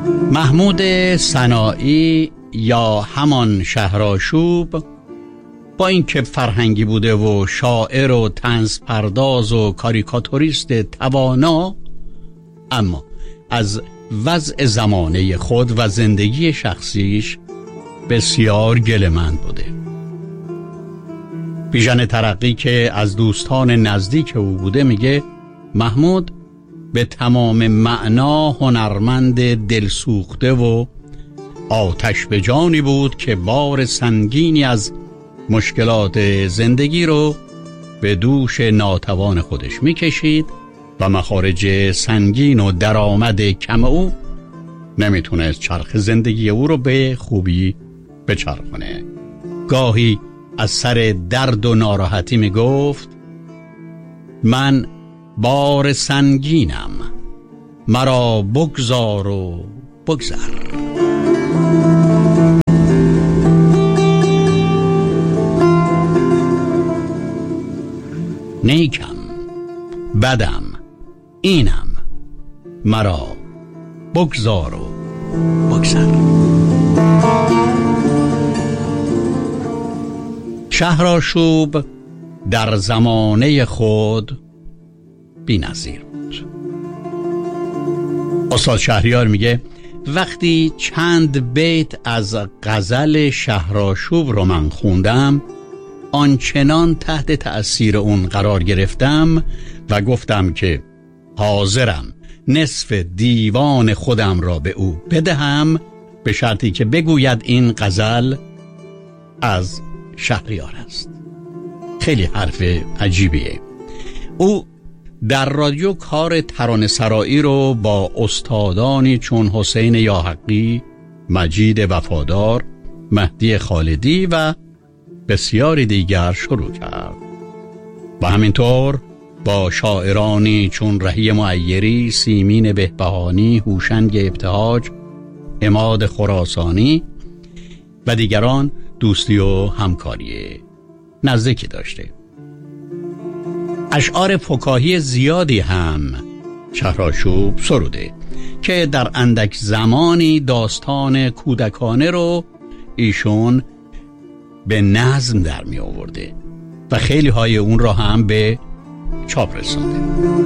محمود سنایی یا همان شهرآشوب با اینکه فرهنگی بوده و شاعر و طنز پرداز و کاریکاتوریست توانا، اما از وضع زمانه خود و زندگی شخصیش بسیار گله‌مند بوده. بیژن ترقی که از دوستان نزدیک او بوده میگه محمود به تمام معنا هنرمند دلسوخته و آتش به جانی بود که بار سنگینی از مشکلات زندگی رو به دوش ناتوان خودش میکشید و مخارج سنگین و درآمد کم او نمیتونست چرخ زندگی او رو به خوبی بچرخونه. گاهی از سر درد و ناراحتی میگفت من بار سنگینم، مرا بگذار و بگذر. نیکم بدم اینم، مرا بگذار و بگذر. شهرآشوب در زمانه خود بی‌نظیر بود. استاد شهریار میگه وقتی چند بیت از غزل شهرآشوب رو من خوندم، آنچنان تحت تأثیر اون قرار گرفتم و گفتم که حاضرم نصف دیوان خودم را به او بدهم، به شرطی که بگوید این غزل از شهریار است. خیلی حرف عجیبیه. او در رادیو کار ترانه سرایی رو با استادانی چون حسین یاحقی، مجید وفادار، مهدی خالدی و بسیاری دیگر شروع کرد و همینطور با شاعرانی چون رهی معیری، سیمین بهبهانی، هوشنگ ابتهاج، عماد خراسانی و دیگران دوستی و همکاری نزدیکی داشته. اشعار فکاهی زیادی هم شهرآشوب سروده که در اندک زمانی داستان کودکانه رو ایشون به نظم در می آورده و خیلی های اون را هم به چاپ رسانده.